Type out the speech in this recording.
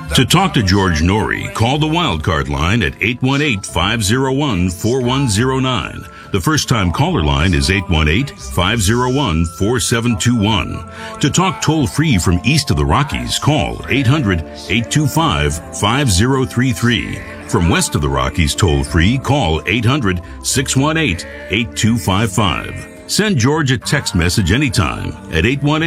To talk to George Norrie, call the Wildcard line at 818-501-4109. The first-time caller line is 818-501-4721. To talk toll-free from east of the Rockies, call 800-825-5033. From west of the Rockies toll-free, call 800-618-8255. Send George a text message anytime at 818